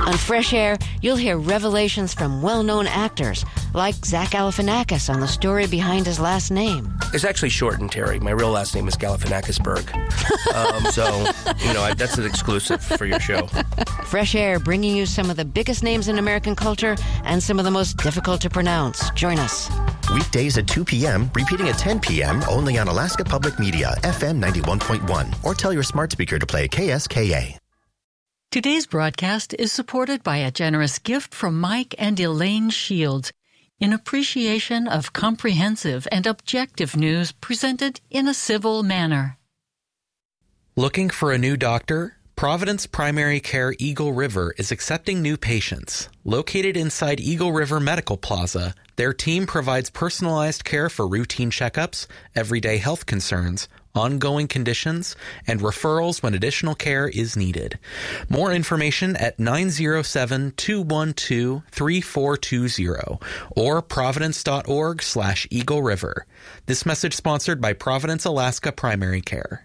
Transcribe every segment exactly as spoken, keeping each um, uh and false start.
On Fresh Air, you'll hear revelations from well-known actors, like Zach Galifianakis on the story behind his last name. It's actually shortened, Terry. My real last name is Galifianakisberg. um, so, you know, I, that's an exclusive for your show. Fresh Air, bringing you some of the biggest names in American culture and some of the most difficult to pronounce. Join us. Weekdays at two p.m., repeating at ten p.m., only on Alaska Public Media, F M ninety-one point one. Or tell your smart speaker to play K S K A. Today's broadcast is supported by a generous gift from Mike and Elaine Shields in appreciation of comprehensive and objective news presented in a civil manner. Looking for a new doctor? Providence Primary Care Eagle River is accepting new patients. Located inside Eagle River Medical Plaza, their team provides personalized care for routine checkups, everyday health concerns, ongoing conditions, and referrals when additional care is needed. More information at nine oh seven, two one two, three four two zero or providence.org slash Eagle River. This message sponsored by Providence, Alaska Primary Care.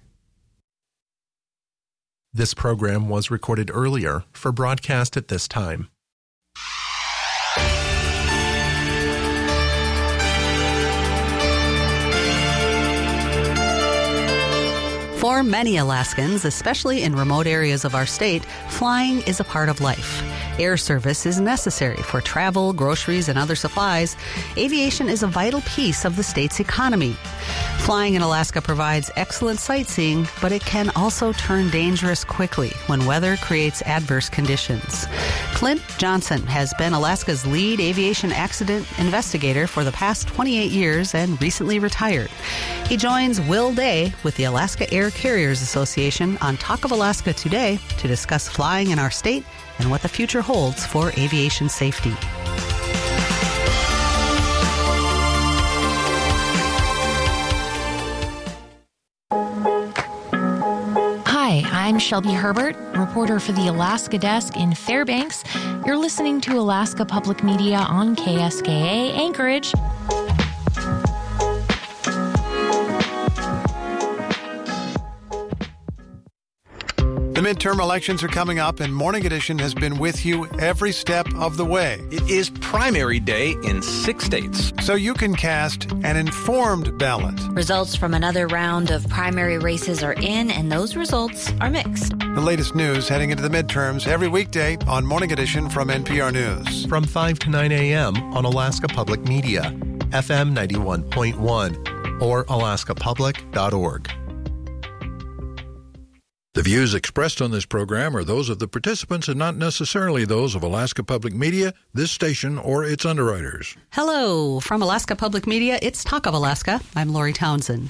This program was recorded earlier for broadcast at this time. For many Alaskans, especially in remote areas of our state, flying is a part of life. Air service is necessary for travel, groceries, and other supplies. Aviation is a vital piece of the state's economy. Flying in Alaska provides excellent sightseeing, but it can also turn dangerous quickly when weather creates adverse conditions. Clint Johnson has been Alaska's lead aviation accident investigator for the past twenty-eight years and recently retired. He joins Will Day with the Alaska Air Carriers Association on Talk of Alaska today to discuss flying in our state and what the future holds for aviation safety. Hi, I'm Shelby Herbert, reporter for the Alaska Desk in Fairbanks. You're listening to Alaska Public Media on K S K A Anchorage. The midterm elections are coming up, and Morning Edition has been with you every step of the way. It is primary day in six states, so you can cast an informed ballot. Results from another round of primary races are in, and those results are mixed. The latest news heading into the midterms every weekday on Morning Edition from N P R News. From five to nine a.m. on Alaska Public Media, F M ninety-one point one, or alaska public dot org. The views expressed on this program are those of the participants and not necessarily those of Alaska Public Media, this station, or its underwriters. Hello. From Alaska Public Media, it's Talk of Alaska. I'm Lori Townsend.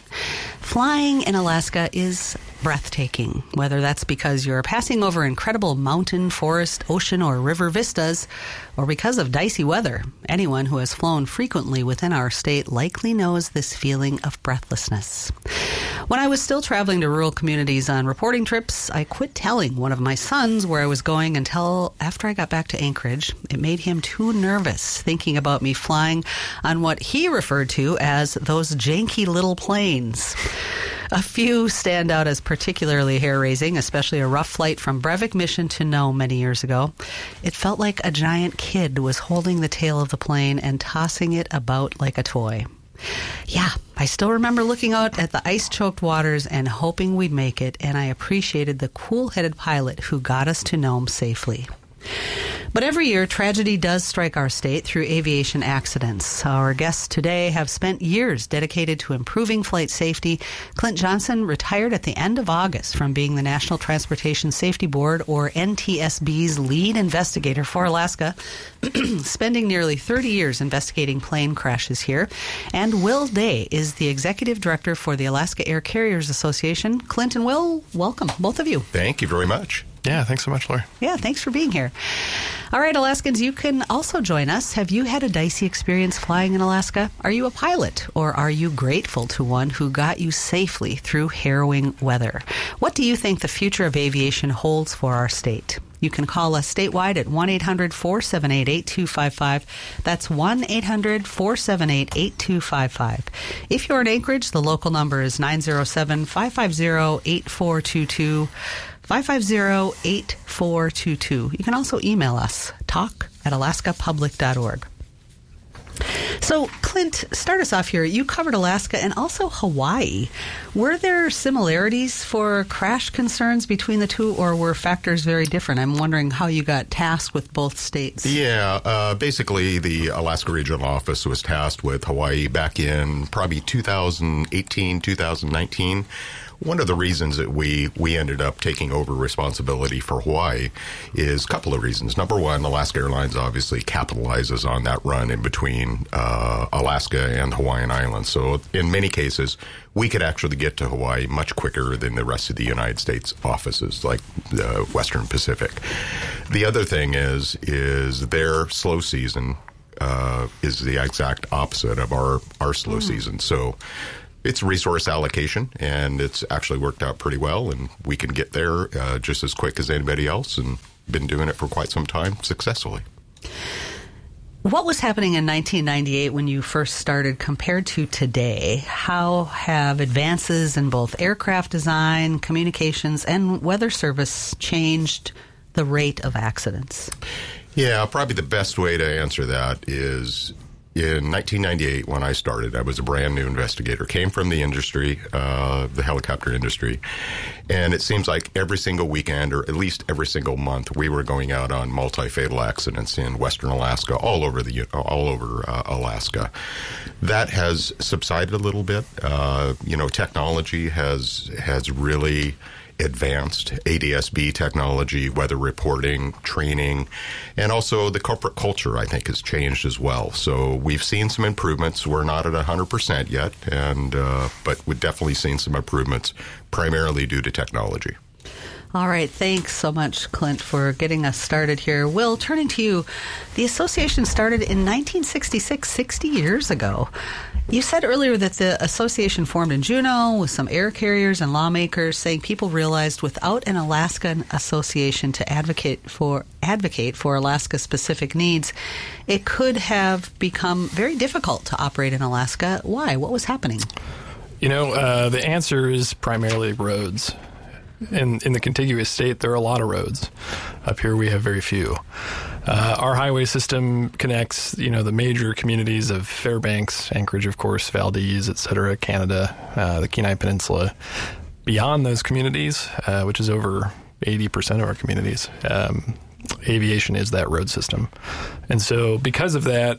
Flying in Alaska is breathtaking, whether that's because you're passing over incredible mountain, forest, ocean, or river vistas, or because of dicey weather. Anyone who has flown frequently within our state likely knows this feeling of breathlessness. When I was still traveling to rural communities on reporting trips, I quit telling one of my sons where I was going until after I got back to Anchorage. It made him too nervous thinking about me flying on what he referred to as those janky little planes. A few stand out as particularly hair-raising, especially a rough flight from Brevik Mission to Nome many years ago. It felt like a giant kid was holding the tail of the plane and tossing it about like a toy. Yeah, I still remember looking out at the ice-choked waters and hoping we'd make it, and I appreciated the cool-headed pilot who got us to Nome safely. But every year, tragedy does strike our state through aviation accidents. Our guests today have spent years dedicated to improving flight safety. Clint Johnson retired at the end of August from being the National Transportation Safety Board, or N T S B's lead investigator for Alaska, spending nearly thirty years investigating plane crashes here. And Will Day is the executive director for the Alaska Air Carriers Association. Clint and Will, welcome, both of you. Thank you very much. Yeah, thanks so much, Laura. Yeah, thanks for being here. All right, Alaskans, you can also join us. Have you had a dicey experience flying in Alaska? Are you a pilot, or are you grateful to one who got you safely through harrowing weather? What do you think the future of aviation holds for our state? You can call us statewide at one eight hundred, four seven eight, eight two five five. That's one eight hundred, four seven eight, eight two five five. If you're in Anchorage, the local number is nine oh seven, five five zero, eight four two two. five five zero, eight four two two. You can also email us, talk at alaska public dot org. So, Clint, start us off here. You covered Alaska and also Hawaii. Were there similarities for crash concerns between the two, or were factors very different? I'm wondering how you got tasked with both states. Yeah, uh, basically the Alaska Regional Office was tasked with Hawaii back in probably two thousand eighteen, two thousand nineteen. One of the reasons that we, we ended up taking over responsibility for Hawaii is a couple of reasons. Number one, Alaska Airlines obviously capitalizes on that run in between uh, Alaska and the Hawaiian Islands. So in many cases, we could actually get to Hawaii much quicker than the rest of the United States offices, like the Western Pacific. The other thing is, is their slow season uh, is the exact opposite of our, our slow mm. season. So it's resource allocation, and it's actually worked out pretty well, and we can get there uh, just as quick as anybody else, and been doing it for quite some time successfully. What was happening in nineteen ninety-eight when you first started compared to today? How have advances in both aircraft design, communications, and weather service changed the rate of accidents? Yeah, probably the best way to answer that is in nineteen ninety-eight, when I started, I was a brand new investigator, came from the industry, uh, the helicopter industry, and it seems like every single weekend, or at least every single month, we were going out on multi-fatal accidents in western Alaska, all over the all over uh, Alaska. That has subsided a little bit. Uh, you know, technology has has really advanced. A D S B technology, weather reporting, training, and also the corporate culture, I think, has changed as well. So we've seen some improvements. We're not at one hundred percent yet, and uh, but we've definitely seen some improvements, primarily due to technology. All right. Thanks so much, Clint, for getting us started here. Will, turning to you, the association started in nineteen sixty-six, sixty years ago. You said earlier that the association formed in Juneau with some air carriers and lawmakers, saying people realized without an Alaskan association to advocate for advocate for Alaska-specific needs, it could have become very difficult to operate in Alaska. Why? What was happening? You know, uh, the answer is primarily roads. In in the contiguous state, there are a lot of roads. Up here, we have very few. Uh, our highway system connects, you know, the major communities of Fairbanks, Anchorage, of course, Valdez, et cetera, Canada, uh, the Kenai Peninsula. Beyond those communities, uh, which is over eighty percent of our communities, um, aviation is that road system. And so because of that,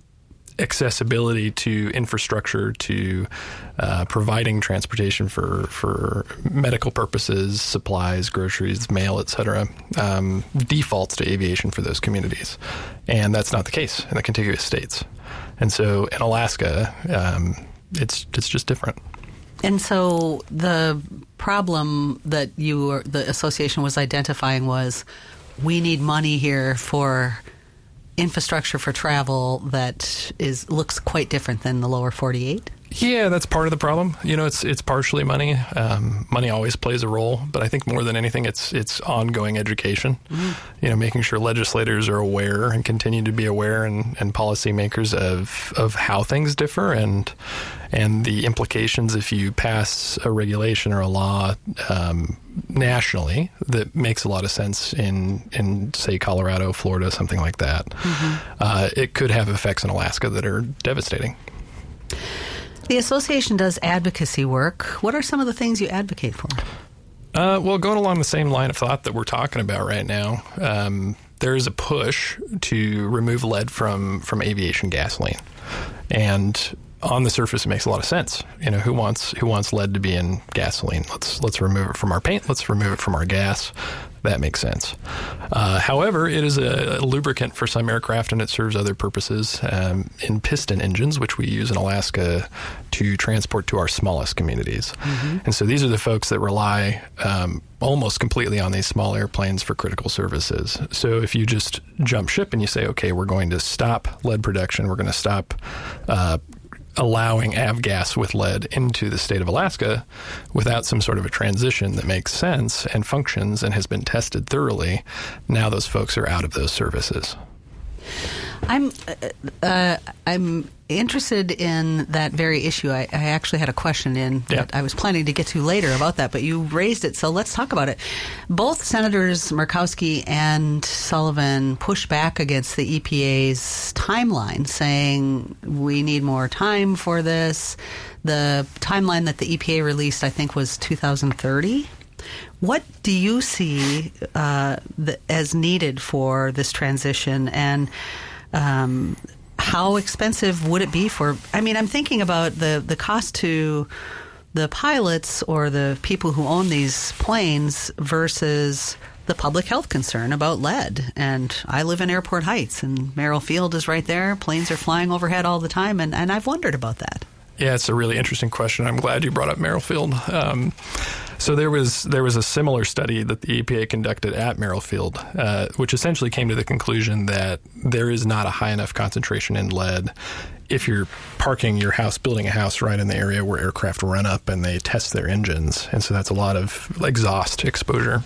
accessibility to infrastructure, to uh, providing transportation for, for medical purposes, supplies, groceries, mail, et cetera, um, defaults to aviation for those communities. And that's not the case in the contiguous states. And so in Alaska, um, it's it's just different. And so the problem that you were, the association was identifying was, we need money here for infrastructure for travel that is looks quite different than the lower forty-eight? Yeah, that's part of the problem. You know, it's it's partially money. Um, money always plays a role, but I think more than anything, it's it's ongoing education. Mm-hmm. You know, making sure legislators are aware and continue to be aware, and, and policymakers of of how things differ and and the implications if you pass a regulation or a law um, nationally that makes a lot of sense in in say Colorado, Florida, something like that. Mm-hmm. Uh, it could have effects in Alaska that are devastating. The association does advocacy work. What are some of the things you advocate for? Uh, well, going along the same line of thought that we're talking about right now, um, there is a push to remove lead from, from aviation gasoline. And on the surface, it makes a lot of sense. You know, who wants who wants lead to be in gasoline? Let's let's remove it from our paint. Let's remove it from our gas. That makes sense. Uh, however, it is a, a lubricant for some aircraft, and it serves other purposes um, in piston engines, which we use in Alaska to transport to our smallest communities. Mm-hmm. And so these are the folks that rely um, almost completely on these small airplanes for critical services. So if you just jump ship and you say, okay, we're going to stop lead production, we're going to stop uh, allowing avgas with lead into the state of Alaska without some sort of a transition that makes sense and functions and has been tested thoroughly, now those folks are out of those services. I'm uh, I'm interested in that very issue. I, I actually had a question in that yeah. I was planning to get to later about that, but you raised it, so let's talk about it. Both Senators Murkowski and Sullivan push back against the E P A's timeline, saying we need more time for this. The timeline that the E P A released, I think, was two thousand thirty. What do you see uh, the, as needed for this transition, and um, how expensive would it be for, I mean, I'm thinking about the, the cost to the pilots or the people who own these planes versus the public health concern about lead. And I live in Airport Heights, and Merrill Field is right there. Planes are flying overhead all the time, and, and I've wondered about that. Yeah, it's a really interesting question. I'm glad you brought up Merrill Field. Um, so there was there was a similar study that the E P A conducted at Merrill Field, uh, which essentially came to the conclusion that there is not a high enough concentration in lead if you're parking your house, building a house right in the area where aircraft run up and they test their engines. And so that's a lot of exhaust exposure.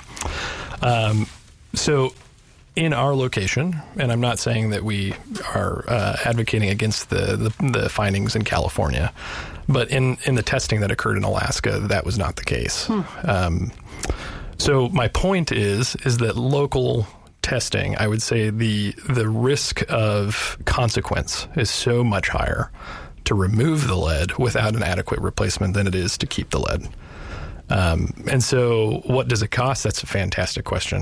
Um, so in our location, and I'm not saying that we are uh, advocating against the, the, the findings in California, but in, in the testing that occurred in Alaska, that was not the case. Hmm. Um, so my point is, is that local testing, I would say the the risk of consequence is so much higher to remove the lead without an adequate replacement than it is to keep the lead. Um, and so what does it cost? That's a fantastic question.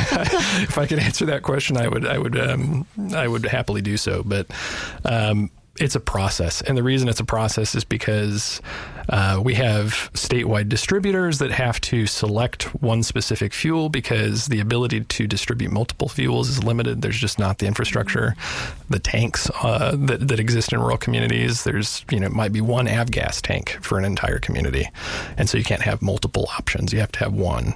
If I could answer that question, I would, I would, um, I would happily do so. But, um, it's a process. And the reason it's a process is because, uh, we have statewide distributors that have to select one specific fuel because the ability to distribute multiple fuels is limited. There's just not the infrastructure, the tanks, uh, that, that exist in rural communities. There's, you know, it might be one avgas tank for an entire community. And so you can't have multiple options. You have to have one.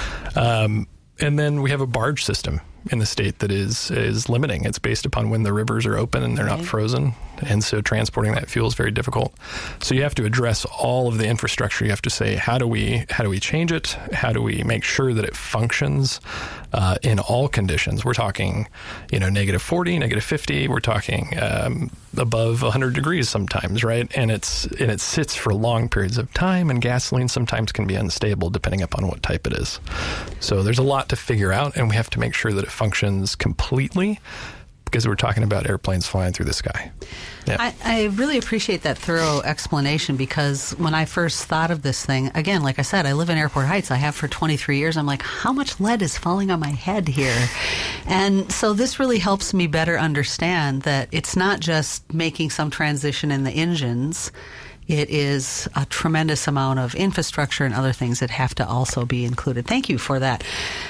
Um, and then we have a barge system in the state that is is limiting. It's based upon when the rivers are open and they're not frozen. And so transporting that fuel is very difficult. So you have to address all of the infrastructure. You have to say, how do we how do we change it? How do we make sure that it functions uh, in all conditions? We're talking, you know, negative forty, negative fifty. We're talking um, above one hundred degrees sometimes, right? And it's and it sits for long periods of time, and gasoline sometimes can be unstable depending upon what type it is. So there's a lot to figure out, and we have to make sure that it functions completely, because we're talking about airplanes flying through the sky. Yeah. I, I really appreciate that thorough explanation, because when I first thought of this thing, again, like I said, I live in Airport Heights. I have for twenty-three years. I'm like, how much lead is falling on my head here? And so this really helps me better understand that it's not just making some transition in the engines. It is a tremendous amount of infrastructure and other things that have to also be included. Thank you for that.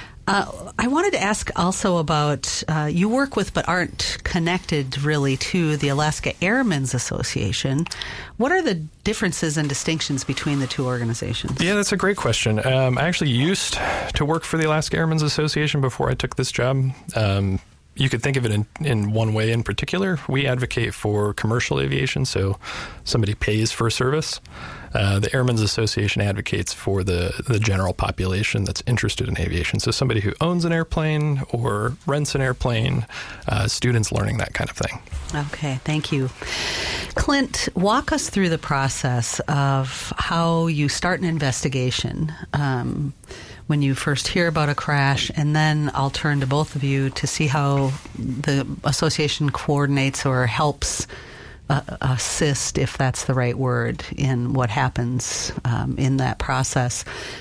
Uh, I wanted to ask also about, uh, you work with but aren't connected really to the Alaska Airmen's Association. What are the differences and distinctions between the two organizations? Yeah, that's a great question. Um, I actually used to work for the Alaska Airmen's Association before I took this job. Um, you could think of it in, in one way in particular. We advocate for commercial aviation, so somebody pays for a service. Uh, the Airmen's Association advocates for the, the general population that's interested in aviation. So somebody who owns an airplane or rents an airplane, uh, students learning that kind of thing. Okay, thank you. Clint, walk us through the process of how you start an investigation um, when you first hear about a crash, and then I'll turn to both of you to see how the association coordinates or helps Uh, assist, if that's the right word, in what happens um, in that process.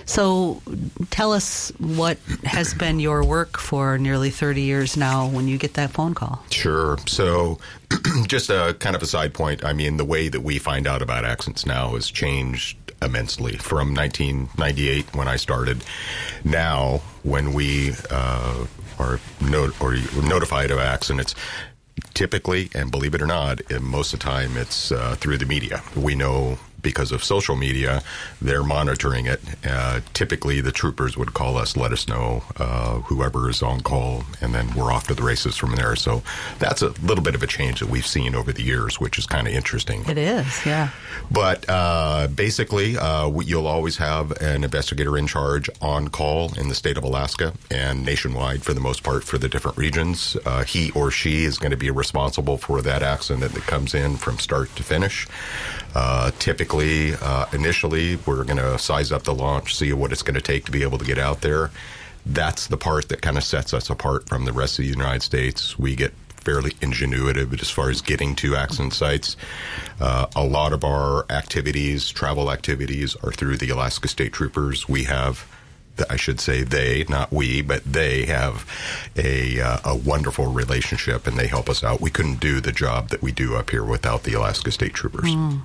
So tell us what has been your work for nearly thirty years now when you get that phone call. Sure. So just a kind of a side point, I mean, the way that we find out about accidents now has changed immensely from nineteen ninety-eight when I started. Now, when we uh, are not- or notified of accidents, typically, and believe it or not, most of the time it's uh, through the media. We know because of social media, they're monitoring it. Uh, typically, the troopers would call us, let us know uh, whoever is on call, and then we're off to the races from there. So that's a little bit of a change that we've seen over the years, which is kind of interesting. It is, yeah. But uh, basically, uh, you'll always have an investigator in charge on call in the state of Alaska and nationwide for the most part for the different regions. Uh, he or she is going to be responsible for that accident that comes in from start to finish. Uh, typically, uh, initially, we're going to size up the launch, see what it's going to take to be able to get out there. That's the part that kind of sets us apart from the rest of the United States. We get fairly ingenuitive as far as getting to accident sites. Uh, a lot of our activities, travel activities, are through the Alaska State Troopers. We have, I should say they, not we, but they have a, uh, a wonderful relationship, and they help us out. We couldn't do the job that we do up here without the Alaska State Troopers. Mm.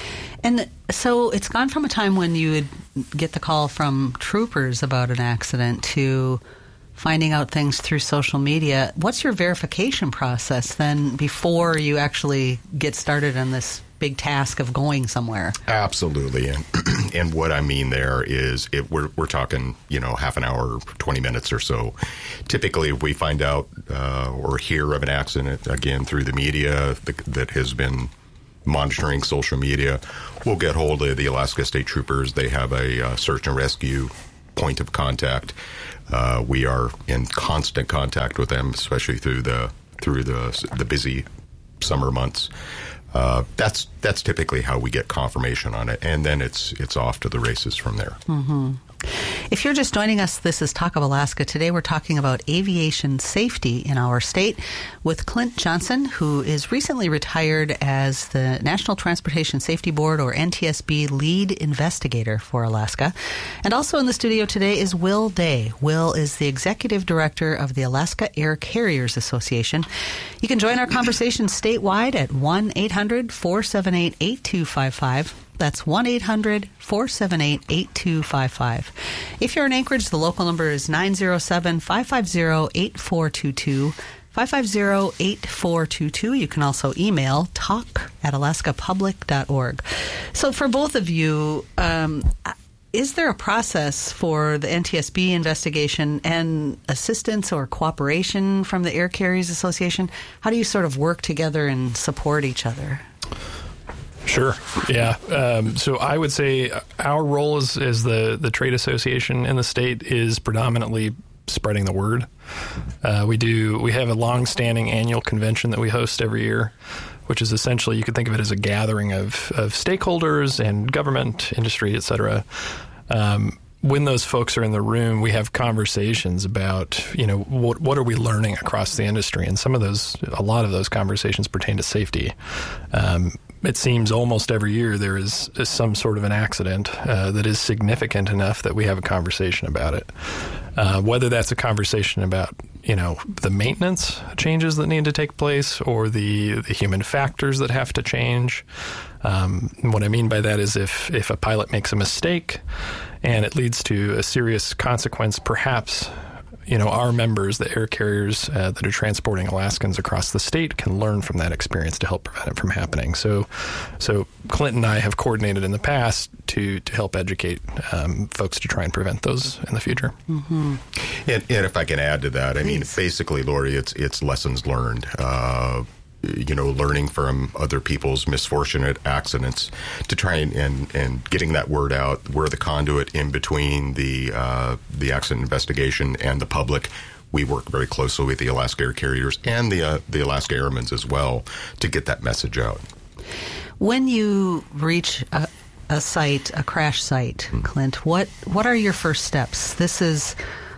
And so it's gone from a time when you would get the call from troopers about an accident to finding out things through social media. What's your verification process then before you actually get started on this big task of going somewhere? Absolutely. And and what I mean there is it, we're, we're talking, you know, half an hour, twenty minutes or so. Typically, if we find out uh, or hear of an accident, again, through the media that, that has been monitoring social media, we'll get hold of the Alaska State Troopers. They have a uh, search and rescue point of contact. Uh, we are in constant contact with them, especially through the through the the busy summer months. Uh, that's that's typically how we get confirmation on it, and then it's it's off to the races from there. Mm-hmm. If you're just joining us, this is Talk of Alaska. Today we're talking about aviation safety in our state with Clint Johnson, who is recently retired as the National Transportation Safety Board, or N T S B, lead investigator for Alaska. And also in the studio today is Will Day. Will is the executive director of the Alaska Air Carriers Association. You can join our conversation statewide at one eight hundred four seven eight eight two five five. That's one eight hundred four seven eight eight two five five. If you're in Anchorage, the local number is nine zero seven five five zero eight four two two. five five zero eight four two two. You can also email talk at alaska public dot org. So for both of you, um, is there a process for the N T S B investigation and assistance or cooperation from the Air Carriers Association? How do you sort of work together and support each other? Sure. Yeah. Um, so I would say our role as, as the, the trade association in the state is predominantly spreading the word. Uh, we do. We have a long-standing annual convention that we host every year, which is essentially, you could think of it as a gathering of, of stakeholders and government, industry, et cetera. Um, when those folks are in the room, we have conversations about, you know, what what are we learning across the industry? And some of those, a lot of those conversations pertain to safety. Um, It seems almost every year there is, is some sort of an accident uh, that is significant enough that we have a conversation about it. Uh, whether that's a conversation about, you know, the maintenance changes that need to take place or the, the human factors that have to change. Um, what I mean by that is if, if a pilot makes a mistake and it leads to a serious consequence, perhaps, you know, our members, the air carriers uh, that are transporting Alaskans across the state, can learn from that experience to help prevent it from happening. So, so Clint and I have coordinated in the past to to help educate um, folks to try and prevent those in the future. Mm-hmm. And, and if I can add to that, I Please. mean, basically, Lori, it's it's lessons learned. Uh, you know, learning from other people's misfortunate accidents to try and, and, and getting that word out. We're the conduit in between the uh, the accident investigation and the public. We work very closely with the Alaska Air Carriers and the uh, the Alaska Airmen as well to get that message out. When you reach a, a site, a crash site, mm-hmm. Clint, what what are your first steps? This is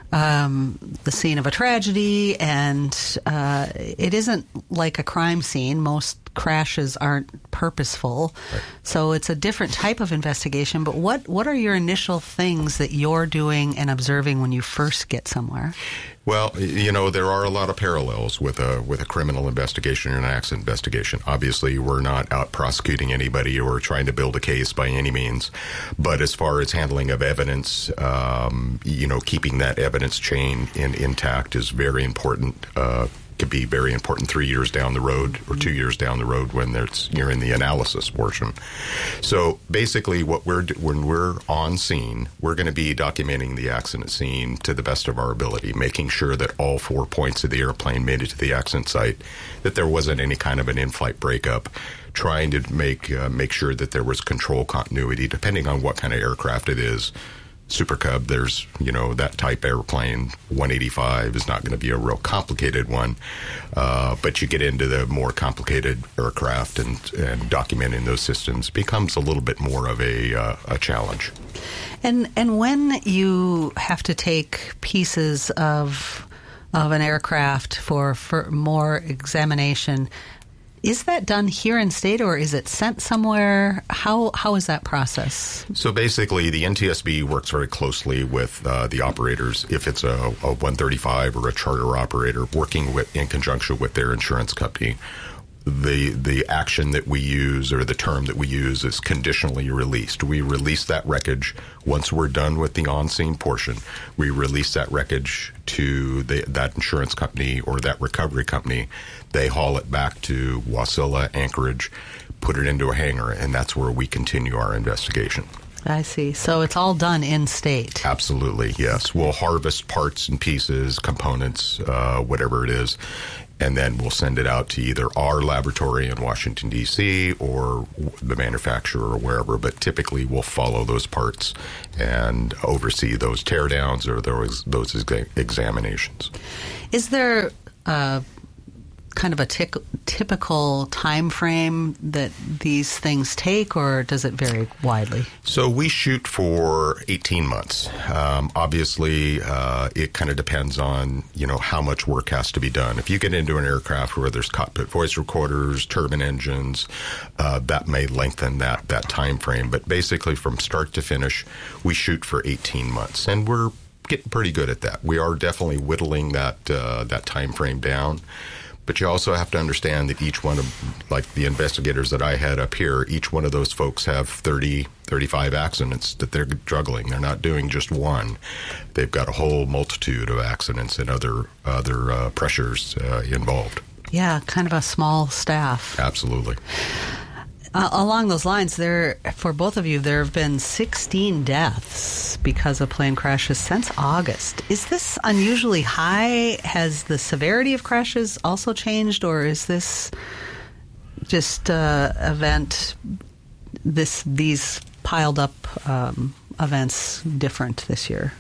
Um, the scene of a tragedy, and uh, it isn't like a crime scene. Most crashes aren't purposeful, right. So it's a different type of investigation. But what, what are your initial things that you're doing and observing when you first get somewhere? Well, you know, there are a lot of parallels with a with a criminal investigation and an accident investigation. Obviously, we're not out prosecuting anybody or trying to build a case by any means. But as far as handling of evidence, um, you know, keeping that evidence chain in, intact is very important. Uh, could be very important three years down the road or two years down the road when there's, you're in the analysis portion. So basically what we're when we're on scene, we're going to be documenting the accident scene to the best of our ability, making sure that all four points of the airplane made it to the accident site, that there wasn't any kind of an in-flight breakup, trying to make uh, make sure that there was control continuity, depending on what kind of aircraft it is. Super Cub, there's, you know, that type airplane, one eighty-five is not going to be a real complicated one, uh, but you get into the more complicated aircraft and, and documenting those systems becomes a little bit more of a, uh, a challenge. And and when you have to take pieces of of an aircraft for, for more examination, is that done here in state or is it sent somewhere? How How is that process? So basically, the N T S B works very closely with uh, the operators. If it's a, a one thirty-five or a charter operator, working with in conjunction with their insurance company, the the action that we use or the term that we use is conditionally released. We release that wreckage once we're done with the on-scene portion. We release that wreckage to the, that insurance company or that recovery company. They haul it back to Wasilla, Anchorage, put it into a hangar, and that's where we continue our investigation. I see. So it's all done in state. Absolutely, yes. We'll harvest parts and pieces, components, uh, whatever it is, and then we'll send it out to either our laboratory in Washington, D C, or the manufacturer or wherever. But typically, we'll follow those parts and oversee those teardowns or those, those exa- examinations. Is there uh, kind of a tic- typical time frame that these things take, or does it vary widely? So we shoot for eighteen months. Um, obviously, uh, it kind of depends on, you know, how much work has to be done. If you get into an aircraft where there's cockpit voice recorders, turbine engines, uh, that may lengthen that, that time frame. But basically, from start to finish, we shoot for eighteen months, and we're getting pretty good at that. We are definitely whittling that uh, that time frame down. But you also have to understand that each one of, like the investigators that I had up here, each one of those folks have thirty, thirty-five accidents that they're juggling. They're not doing just one. They've got a whole multitude of accidents and other other uh, pressures uh, involved. Yeah, kind of a small staff. Absolutely. Uh, along those lines, there for both of you, there have been sixteen deaths because of plane crashes since August. Is this unusually high? Has the severity of crashes also changed, or is this just uh, event, this these piled up um, events different this year?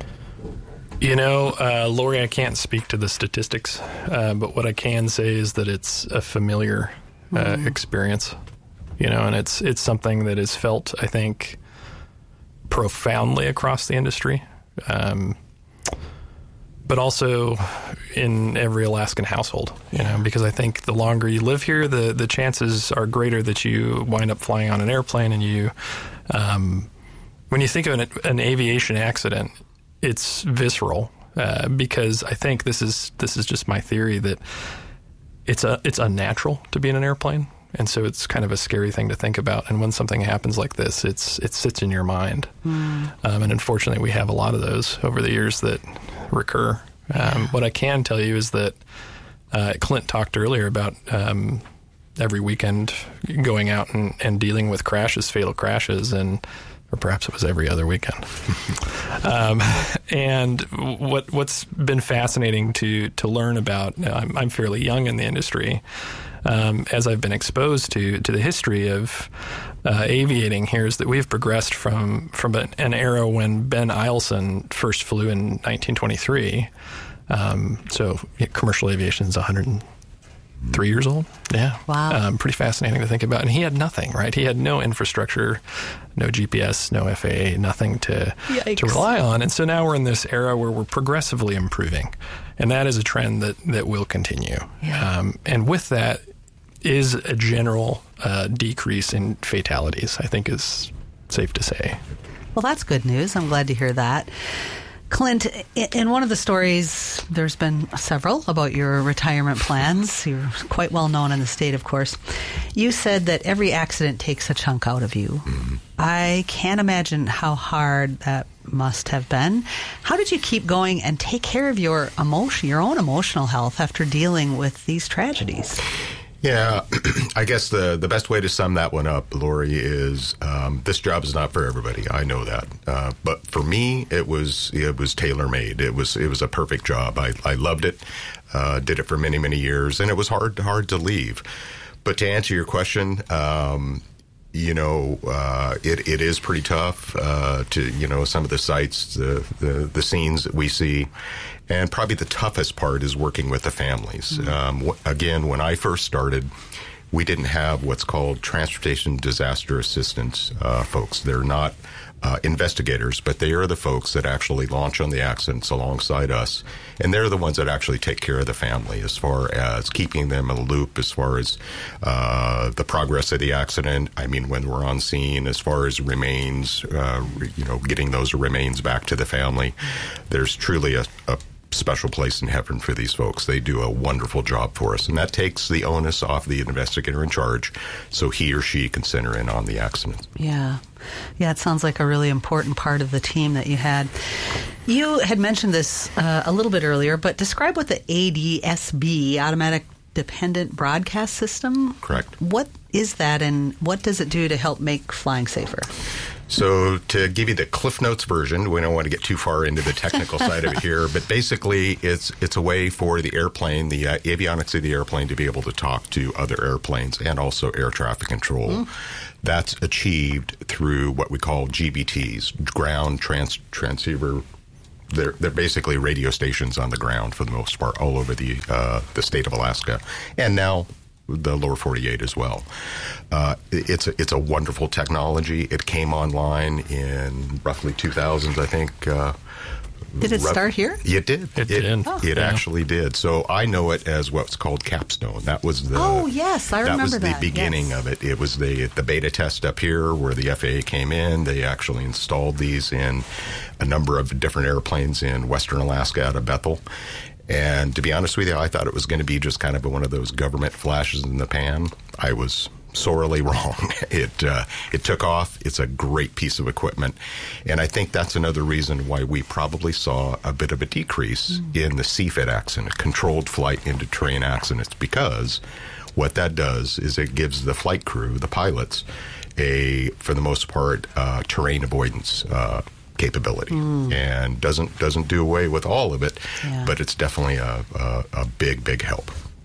You know, uh, Lori, I can't speak to the statistics, uh, but what I can say is that it's a familiar uh, mm. experience. You know, and it's it's something that is felt, I think, profoundly across the industry, um, but also in every Alaskan household. You know, because I think the longer you live here, the the chances are greater that you wind up flying on an airplane. And you, um, when you think of an, an aviation accident, it's visceral uh, because I think this is this is just my theory that it's a it's unnatural to be in an airplane. And so it's kind of a scary thing to think about. And when something happens like this, it's it sits in your mind. Mm. Um, and unfortunately, we have a lot of those over the years that recur. Um, yeah. What I can tell you is that uh, Clint talked earlier about um, every weekend going out and, and dealing with crashes, fatal crashes, and or perhaps it was every other weekend. um, and what what's been fascinating to to learn about, I'm, I'm fairly young in the industry. Um, as I've been exposed to to the history of uh, aviating here, is that we've progressed from from an, an era when Ben Eielson first flew in nineteen twenty-three. Um, so yeah, commercial aviation is one hundred three years old. Yeah. Wow. Um, pretty fascinating to think about. And he had nothing, right? He had no infrastructure, no G P S, no F A A, nothing to Yikes. to rely on. And so now we're in this era where we're progressively improving. And that is a trend that, that will continue. Yeah. Um, and with that is a general uh, decrease in fatalities, I think is safe to say. Well, that's good news. I'm glad to hear that. Clint, in one of the stories, there's been several about your retirement plans. You're quite well known in the state, of course. You said that every accident takes a chunk out of you. Mm-hmm. I can't imagine how hard that must have been. How did you keep going and take care of your emotion, your own emotional health after dealing with these tragedies? Yeah, I guess the, the best way to sum that one up, Lori, is um, this job is not for everybody. I know that, uh, but for me, it was it was tailor made. It was it was a perfect job. I I loved it, uh, did it for many many years, and it was hard hard to leave. But to answer your question, um, you know, uh, it it is pretty tough uh, to you know some of the sights, the, the the scenes that we see. And probably the toughest part is working with the families. Mm-hmm. Um, w- again, when I first started, we didn't have what's called transportation disaster assistance uh, folks. They're not uh, investigators, but they are the folks that actually launch on the accidents alongside us. And they're the ones that actually take care of the family as far as keeping them in the loop, as far as uh, the progress of the accident. I mean, when we're on scene, as far as remains, uh, you know, getting those remains back to the family. There's truly a, a special place in heaven for these folks. They do a wonderful job for us, and that takes the onus off the investigator in charge so he or she can center in on the accident. Yeah. Yeah, it sounds like a really important part of the team that you had. You had mentioned this uh, a little bit earlier, but describe what the A D S B, Automatic Dependent Broadcast System. Correct. What is that, and what does it do to help make flying safer? So to give you the Cliff Notes version, we don't want to get too far into the technical side of it here, but basically it's it's a way for the airplane, the uh, avionics of the airplane, to be able to talk to other airplanes and also air traffic control. Mm. That's achieved through what we call G B Ts, ground trans- transceiver. They're, they're basically radio stations on the ground for the most part all over the uh, the state of Alaska, and now the lower forty-eight as well. Uh, it's a, it's a wonderful technology. It came online in roughly two thousand, I think. Uh, did it rough, start here? It did. It, it did. Oh. It yeah. actually did. So I know it as what's called Capstone. That was the. Oh yes, I remember that. That was the beginning yes. of it. It was the the beta test up here where the F A A came in. They actually installed these in a number of different airplanes in western Alaska out of Bethel. And to be honest with you, I thought it was going to be just kind of one of those government flashes in the pan. I was sorely wrong. It uh, it took off. It's a great piece of equipment. And I think that's another reason why we probably saw a bit of a decrease mm. in the C FIT accident, controlled flight into terrain accidents, because what that does is it gives the flight crew, the pilots, a, for the most part, uh, terrain avoidance uh capability, mm. and doesn't doesn't do away with all of it, yeah. but it's definitely a, a, a big, big help.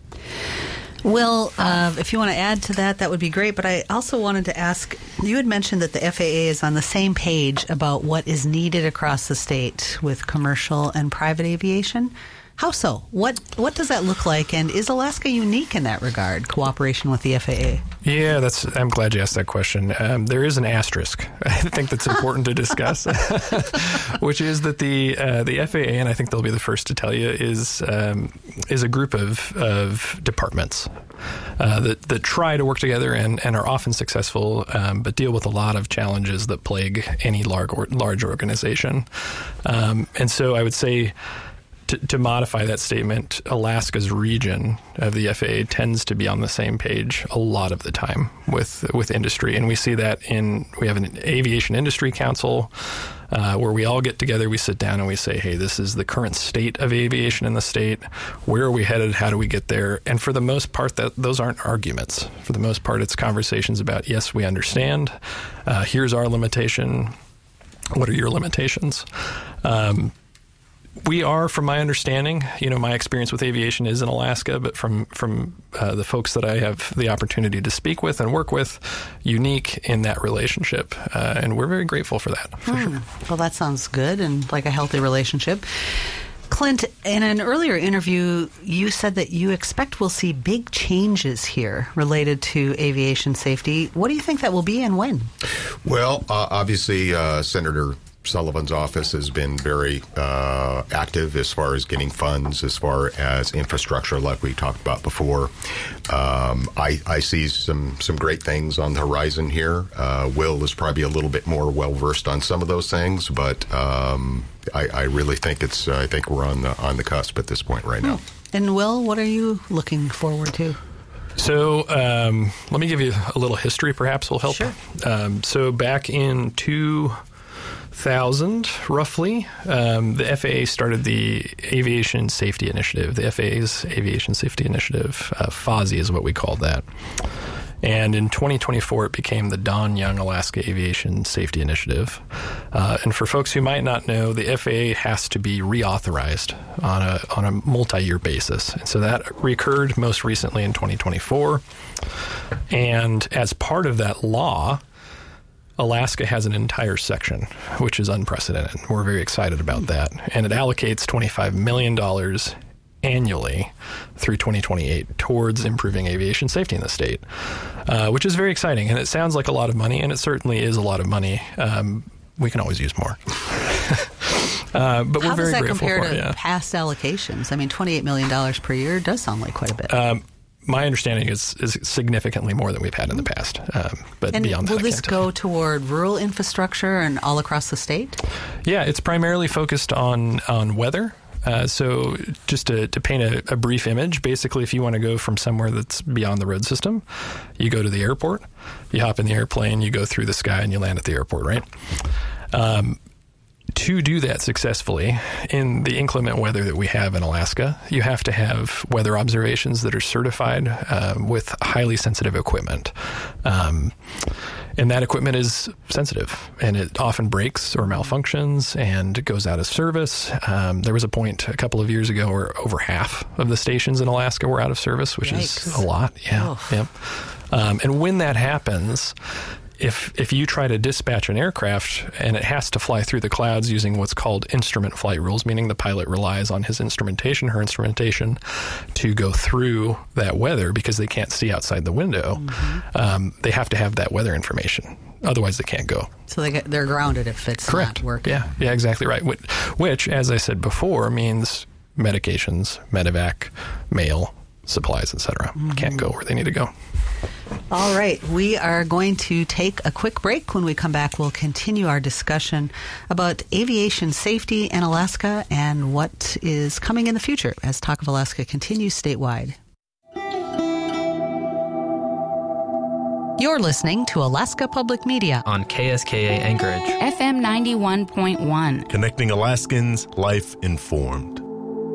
Well, uh, if you want to add to that, that would be great. But I also wanted to ask, you had mentioned that the F A A is on the same page about what is needed across the state with commercial and private aviation. How so? What what does that look like? And is Alaska unique in that regard, cooperation with the F A A? Yeah, that's. I'm glad you asked that question. Um, there is an asterisk, I think, that's important to discuss, which is that the uh, the F A A, and I think they'll be the first to tell you, is um, is a group of of departments uh, that that try to work together and, and are often successful, um, but deal with a lot of challenges that plague any large or, large organization. Um, and so I would say, To, to modify that statement, Alaska's region of the F A A tends to be on the same page a lot of the time with with industry, and we see that in we have an aviation industry council uh, where we all get together, we sit down, and we say, "Hey, this is the current state of aviation in the state. Where are we headed? How do we get there?" And for the most part, that those aren't arguments. For the most part, it's conversations about, yes, we understand. Uh, here's our limitation. What are your limitations? Um, We are, from my understanding, you know, my experience with aviation is in Alaska, but from from uh, the folks that I have the opportunity to speak with and work with, unique in that relationship. Uh, and we're very grateful for that, for hmm. sure. Well, that sounds good and like a healthy relationship. Clint, in an earlier interview, you said that you expect we'll see big changes here related to aviation safety. What do you think that will be and when? Well, uh, obviously, uh, Senator Sullivan's office has been very uh, active as far as getting funds, as far as infrastructure, like we talked about before. Um, I, I see some some great things on the horizon here. Uh, Will is probably a little bit more well versed on some of those things, but um, I, I really think it's. I think we're on the on the cusp at this point right now. Hmm. And Will, what are you looking forward to? So um, let me give you a little history. Perhaps will help. Sure. Um, so back in two. thousand, roughly, um, the F A A started the Aviation Safety Initiative. The F A A's Aviation Safety Initiative, uh, F A S I is what we called that. And in twenty twenty-four, it became the Don Young Alaska Aviation Safety Initiative. Uh, and for folks who might not know, the F A A has to be reauthorized on a on a multi-year basis. And so that recurred most recently in twenty twenty-four. And as part of that law, Alaska has an entire section, which is unprecedented. We're very excited about that. And it allocates twenty-five million dollars annually through twenty twenty-eight towards improving aviation safety in the state, uh, which is very exciting. And it sounds like a lot of money, and it certainly is a lot of money. Um, we can always use more. uh, but we're How very does that grateful compare for to it. Yeah. past allocations? I mean, twenty-eight million dollars per year does sound like quite a bit. Um, my understanding is, is significantly more than we've had in the past. Um, but and beyond that, will I this can't tell. go toward rural infrastructure and all across the state? Yeah, it's primarily focused on, on weather. Uh, so just to, to paint a, a brief image, basically if you want to go from somewhere that's beyond the road system, you go to the airport, you hop in the airplane, you go through the sky, and you land at the airport, right? Um, to do that successfully in the inclement weather that we have in Alaska, you have to have weather observations that are certified uh, with highly sensitive equipment. Um, and that equipment is sensitive, and it often breaks or malfunctions and goes out of service. Um, there was a point a couple of years ago where over half of the stations in Alaska were out of service, which Yikes. is a lot. Yeah. Yep. Um, and when that happens, If if you try to dispatch an aircraft and it has to fly through the clouds using what's called instrument flight rules, meaning the pilot relies on his instrumentation, her instrumentation, to go through that weather because they can't see outside the window, mm-hmm. um, they have to have that weather information. Otherwise, they can't go. So they get, they're grounded if it's Correct. not working. Yeah, yeah, exactly right. Which, which, as I said before, means medications, medevac, mail, supplies, et cetera. Mm-hmm. Can't go where they need to go. All right. We are going to take a quick break. When we come back, we'll continue our discussion about aviation safety in Alaska and what is coming in the future as Talk of Alaska continues statewide. You're listening to Alaska Public Media on K S K A Anchorage, F M ninety-one point one. Connecting Alaskans, life informed.